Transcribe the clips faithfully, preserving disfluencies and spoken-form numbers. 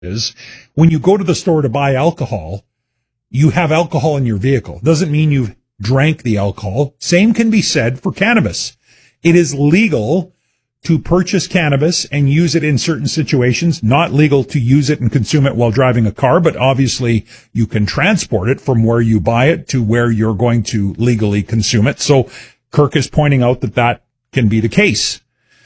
is when you go to the store to buy alcohol, you have alcohol in your vehicle. Doesn't mean you've drank the alcohol. Same can be said for cannabis. It is legal to purchase cannabis and use it in certain situations, not legal to use it and consume it while driving a car, but obviously you can transport it from where you buy it to where you're going to legally consume it. So Kirk is pointing out that that can be the case.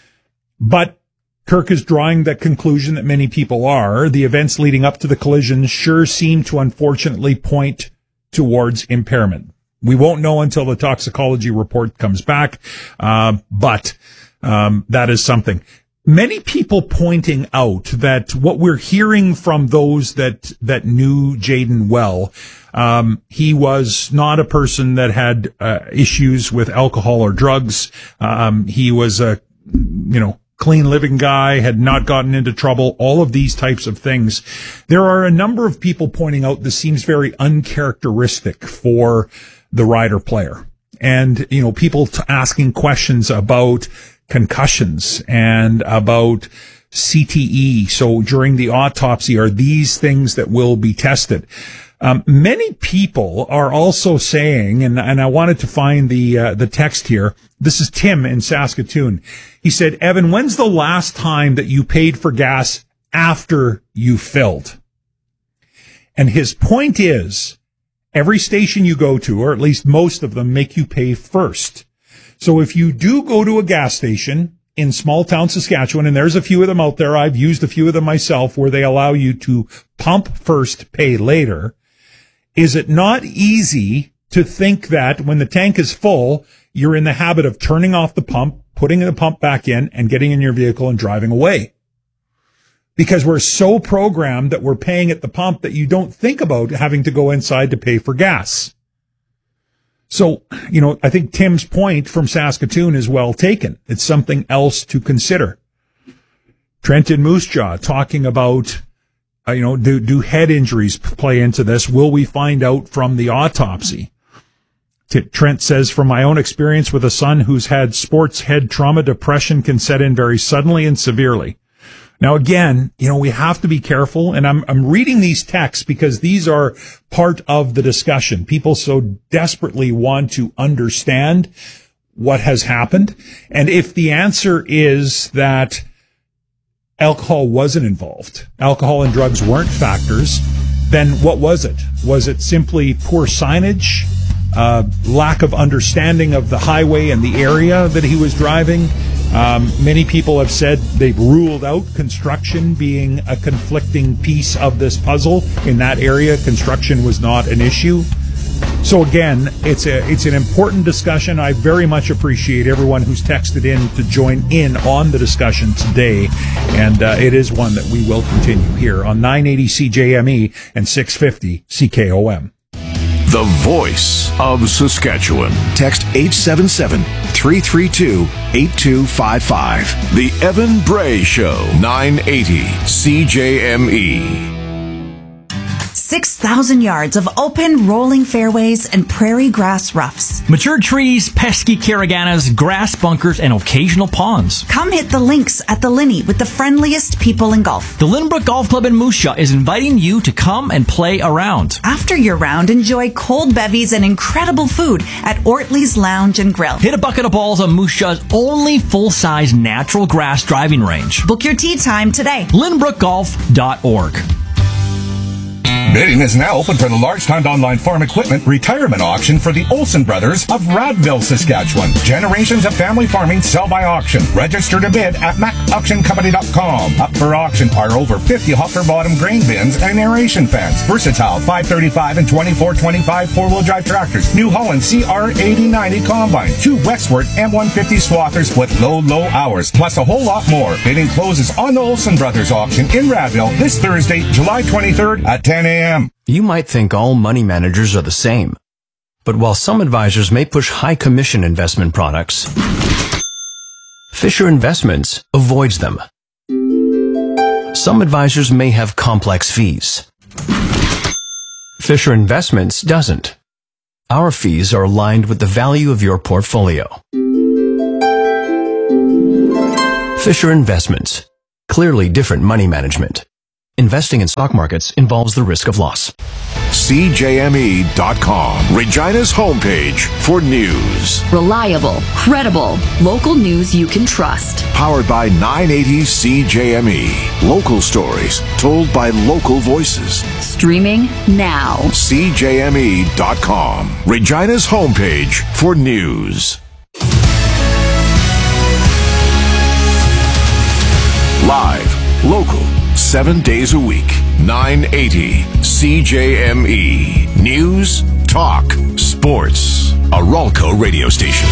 But Kirk is drawing the conclusion that many people are. The events leading up to the collision sure seem to unfortunately point towards impairment. We won't know until the toxicology report comes back, uh, but um, that is something. Many people pointing out that what we're hearing from those that that knew Jayden well, um, he was not a person that had uh, issues with alcohol or drugs. Um, he was a, you know, clean living guy, had not gotten into trouble, all of these types of things. There are a number of people pointing out this seems very uncharacteristic for the rider player. And, you know, people t- asking questions about concussions and about C T E. So during the autopsy, are these things that will be tested? Um, many people are also saying, and, and I wanted to find the uh, the text here. This is Tim in Saskatoon. He said, Evan, when's the last time that you paid for gas after you filled? And his point is, every station you go to, or at least most of them, make you pay first. So if you do go to a gas station in small town Saskatchewan, and there's a few of them out there, I've used a few of them myself, where they allow you to pump first, pay later. Is it not easy to think that when the tank is full, you're in the habit of turning off the pump, putting the pump back in, and getting in your vehicle and driving away? Because we're so programmed that we're paying at the pump that you don't think about having to go inside to pay for gas. So, you know, I think Tim's point from Saskatoon is well taken. It's something else to consider. Trenton Moose Jaw talking about, uh, you know, do, do head injuries play into this? Will we find out from the autopsy? T- Trent says, from my own experience with a son who's had sports head trauma, depression can set in very suddenly and severely. Now, again, you know, we have to be careful, and I'm I'm reading these texts because these are part of the discussion. People so desperately want to understand what has happened. And if the answer is that alcohol wasn't involved, alcohol and drugs weren't factors, then what was it? Was it simply poor signage, uh, lack of understanding of the highway and the area that he was driving? Um, many people have said they've ruled out construction being a conflicting piece of this puzzle. In that area, construction was not an issue. So again, it's a it's an important discussion. I very much appreciate everyone who's texted in to join in on the discussion today, and uh, it is one that we will continue here on nine eighty C J M E and six fifty C K O M. The voice of Saskatchewan. Text eight seven seven, three three two, eight two five five. The Evan Bray Show, nine eighty C J M E. six thousand yards of open, rolling fairways and prairie grass roughs. Mature trees, pesky caraganas, grass bunkers, and occasional ponds. Come hit the links at the Linney with the friendliest people in golf. The Lynbrook Golf Club in Moose Jaw is inviting you to come and play around. After your round, enjoy cold bevies and incredible food at Ortley's Lounge and Grill. Hit a bucket of balls on Moose Jaw's only full-size natural grass driving range. Book your tee time today. Lynbrook Golf dot org. Bidding is now open for the large-timed online farm equipment retirement auction for the Olsen brothers of Radville, Saskatchewan. Generations of family farming sell by auction. Register to bid at mac auction company dot com. Up for auction are over fifty hopper-bottom grain bins and aeration fans, versatile five thirty-five and twenty-four twenty-five four-wheel drive tractors, New Holland C R eighty ninety combine, two Westward M one fifty swathers with low, low hours, plus a whole lot more. Bidding closes on the Olsen brothers auction in Radville this Thursday, July twenty-third at ten a.m. You might think all money managers are the same. But while some advisors may push high commission investment products, Fisher Investments avoids them. Some advisors may have complex fees. Fisher Investments doesn't. Our fees are aligned with the value of your portfolio. Fisher Investments. Clearly different money management. Investing in stock markets involves the risk of loss. C J M E dot com, Regina's homepage for news. Reliable, credible, local news you can trust. Powered by nine eighty C J M E. Local stories told by local voices. Streaming now. C J M E dot com, Regina's homepage for news. Live, local, seven days a week. nine eighty C J M E. News, talk, sports. A Ralco radio station.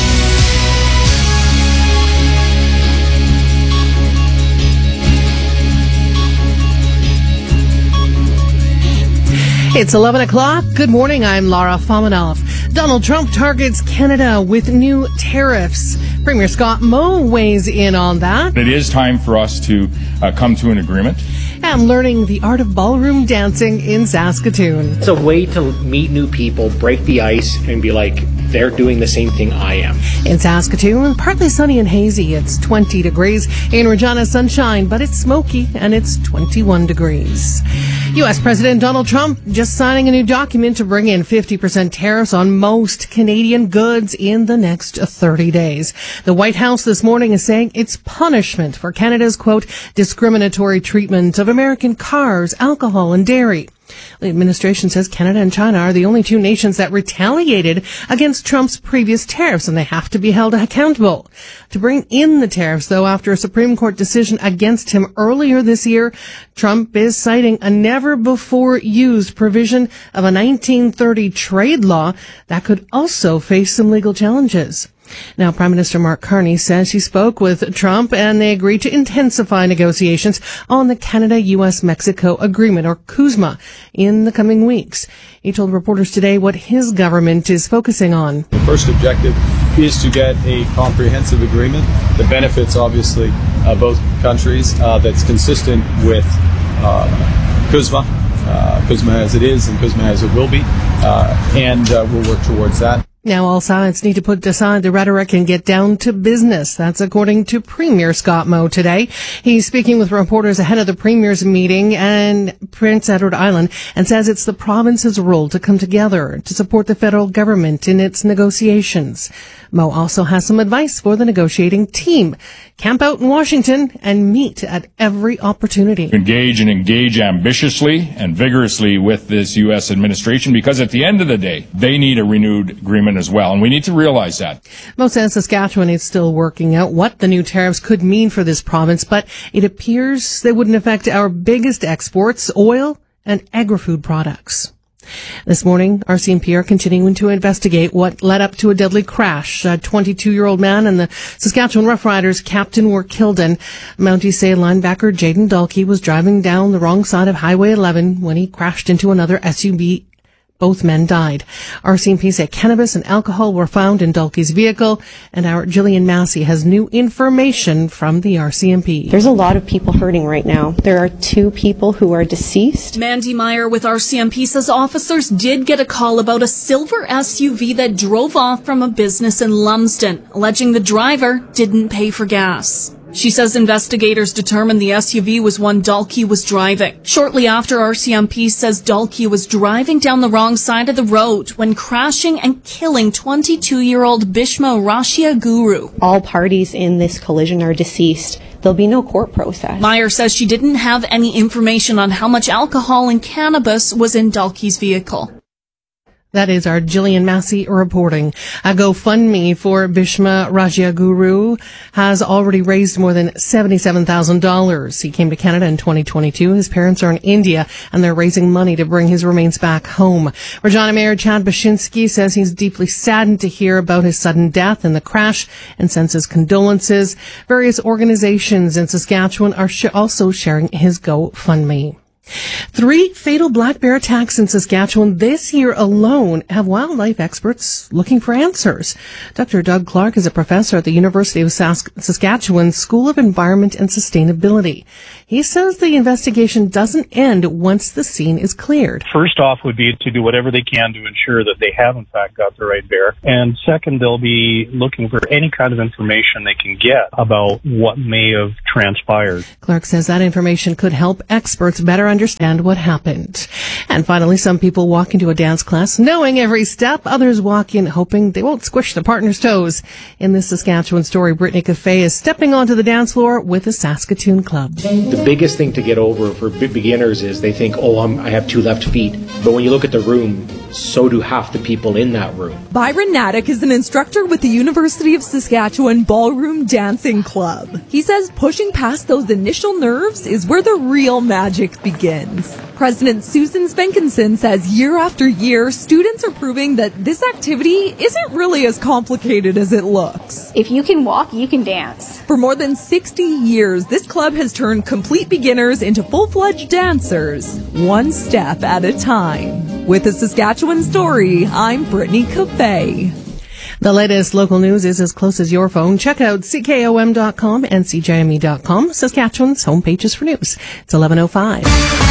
It's eleven o'clock. Good morning. I'm Laura Fominov. Donald Trump targets Canada with new tariffs. Premier Scott Moe weighs in on that. It is time for us to uh, come to an agreement. And learning the art of ballroom dancing in Saskatoon. It's a way to meet new people, break the ice, and be like, they're doing the same thing I am. In Saskatoon, partly sunny and hazy. It's twenty degrees. In Regina, sunshine, but it's smoky, and it's twenty-one degrees. U S. President Donald Trump just signing a new document to bring in fifty percent tariffs on most Canadian goods in the next thirty days. The White House this morning is saying it's punishment for Canada's, quote, discriminatory treatment of American cars, alcohol, and dairy. The administration says Canada and China are the only two nations that retaliated against Trump's previous tariffs, and they have to be held accountable. To bring in the tariffs, though, after a Supreme Court decision against him earlier this year, Trump is citing a never-before-used provision of a nineteen thirty trade law that could also face some legal challenges. Now, Prime Minister Mark Carney says he spoke with Trump and they agreed to intensify negotiations on the Canada-U S Mexico Agreement, or CUSMA, in the coming weeks. He told reporters today what his government is focusing on. The first objective is to get a comprehensive agreement that benefits, obviously, uh, both countries, uh, that's consistent with uh, CUSMA, uh, CUSMA as it is and CUSMA as it will be, uh, and uh, we'll work towards that. Now all sides need to put aside the rhetoric and get down to business. That's according to Premier Scott Moe today. He's speaking with reporters ahead of the Premier's meeting in Prince Edward Island and says it's the province's role to come together to support the federal government in its negotiations. Moe also has some advice for the negotiating team. Camp out in Washington and meet at every opportunity. Engage and engage ambitiously and vigorously with this U S administration, because at the end of the day, they need a renewed agreement as well, and we need to realize that. Moe says Saskatchewan is still working out what the new tariffs could mean for this province, but it appears they wouldn't affect our biggest exports, oil and agri-food products. This morning, R C M P are continuing to investigate what led up to a deadly crash. A twenty-two-year-old man and the Saskatchewan Roughriders captain were killed, and Mountie say linebacker Jaden Dalkey was driving down the wrong side of Highway eleven when he crashed into another S U V. Both men died. R C M P say cannabis and alcohol were found in Dalkey's vehicle, and our Jillian Massey has new information from the R C M P. There's a lot of people hurting right now. There are two people who are deceased. Mandy Meyer with R C M P says officers did get a call about a silver S U V that drove off from a business in Lumsden, alleging the driver didn't pay for gas. She says investigators determined the S U V was one Dalkey was driving. Shortly after, R C M P says Dalkey was driving down the wrong side of the road when crashing and killing twenty-two-year-old Bishma Rashia Guru. All parties in this collision are deceased. There'll be no court process. Meyer says she didn't have any information on how much alcohol and cannabis was in Dalkey's vehicle. That is our Jillian Massey reporting. A GoFundMe for Bishma Rajya Guru has already raised more than seventy-seven thousand dollars. He came to Canada in twenty twenty-two. His parents are in India, and they're raising money to bring his remains back home. Regina Mayor Chad Bashinsky says he's deeply saddened to hear about his sudden death in the crash and sends his condolences. Various organizations in Saskatchewan are sh- also sharing his GoFundMe. Three fatal black bear attacks in Saskatchewan this year alone have wildlife experts looking for answers. Doctor Doug Clark is a professor at the University of Sask- Saskatchewan School of Environment and Sustainability. He says the investigation doesn't end once the scene is cleared. First off would be to do whatever they can to ensure that they have in fact got the right bear. And second, they'll be looking for any kind of information they can get about what may have transpired. Clark says that information could help experts better understand what happened. And finally, some people walk into a dance class knowing every step. Others walk in hoping they won't squish their partner's toes. In this Saskatchewan story, Brittany Cafe is stepping onto the dance floor with a Saskatoon club. The biggest thing to get over for beginners is they think, oh, I'm, I have two left feet. But when you look at the room, so do half the people in that room. Byron Nadek is an instructor with the University of Saskatchewan Ballroom Dancing Club. He says pushing past those initial nerves is where the real magic begins. President Susan Spenkinson says year after year, students are proving that this activity isn't really as complicated as it looks. If you can walk, you can dance. For more than sixty years, this club has turned complete beginners into full-fledged dancers, one step at a time. With a Saskatchewan story, I'm Brittany Cafe. The latest local news is as close as your phone. Check out C K O M dot com and C J M E dot com, Saskatchewan's home pages for news. It's eleven oh five.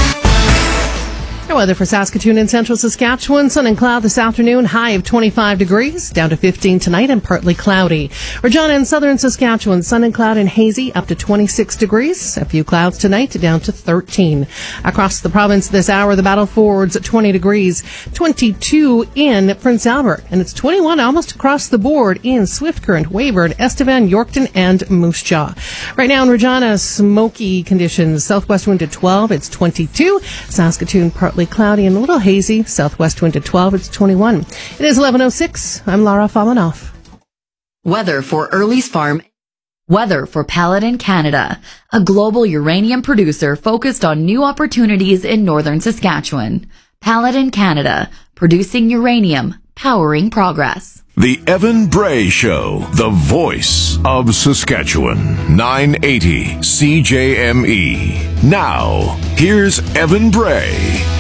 The weather for Saskatoon and central Saskatchewan. Sun and cloud this afternoon. High of twenty-five degrees. Down to fifteen tonight and partly cloudy. Regina and southern Saskatchewan. Sun and cloud and hazy. Up to twenty-six degrees. A few clouds tonight. Down to thirteen. Across the province this hour, the Battle Fords at twenty degrees. twenty-two in Prince Albert. And it's twenty-one almost across the board in Swift Current, Weyburn, Estevan, Yorkton, and Moose Jaw. Right now in Regina, smoky conditions. Southwest wind at twelve. It's twenty-two. Saskatoon, partly cloudy and a little hazy. Southwest wind at twelve. It's twenty-one. It is eleven oh six. I'm Lara Falmanoff. Weather for Early's Farm. Weather for Paladin Canada, a global uranium producer focused on new opportunities in northern Saskatchewan. Paladin Canada, producing uranium, powering progress. The Evan Bray Show, the voice of Saskatchewan, nine eighty C J M E. Now, here's Evan Bray.